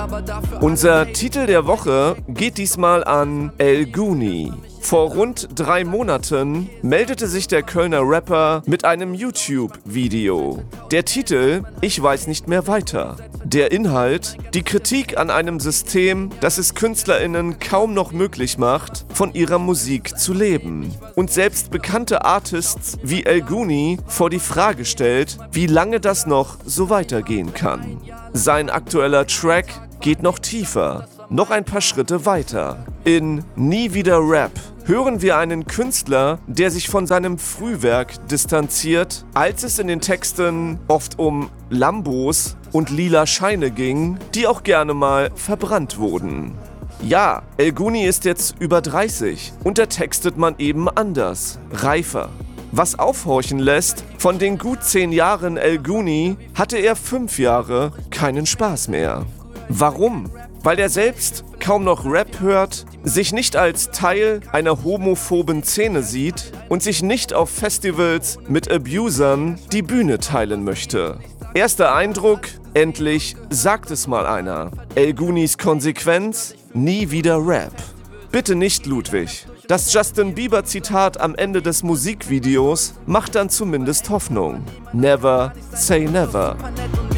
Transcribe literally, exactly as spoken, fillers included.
Unser Titel der Woche geht diesmal an El Gooni. Vor rund drei Monaten meldete sich der Kölner Rapper mit einem YouTube-Video. Der Titel: Ich weiß nicht mehr weiter. Der Inhalt: die Kritik an einem System, das es KünstlerInnen kaum noch möglich macht, von ihrer Musik zu leben. Und selbst bekannte Artists wie El Gooni vor die Frage stellt, wie lange das noch so weitergehen kann. Sein aktueller Track geht noch tiefer, noch ein paar Schritte weiter. In Nie wieder Rap hören wir einen Künstler, der sich von seinem Frühwerk distanziert, als es in den Texten oft um Lambos und lila Scheine ging, die auch gerne mal verbrannt wurden. Ja, El Gooni ist jetzt über dreißig und da textet man eben anders, reifer. Was aufhorchen lässt, von den gut zehn Jahren El Gooni hatte er fünf Jahre keinen Spaß mehr. Warum? Weil er selbst kaum noch Rap hört, sich nicht als Teil einer homophoben Szene sieht und sich nicht auf Festivals mit Abusern die Bühne teilen möchte. Erster Eindruck: endlich sagt es mal einer. El Goonis Konsequenz: nie wieder Rap. Bitte nicht Ludwig. Das Justin Bieber-Zitat am Ende des Musikvideos macht dann zumindest Hoffnung. Never say never.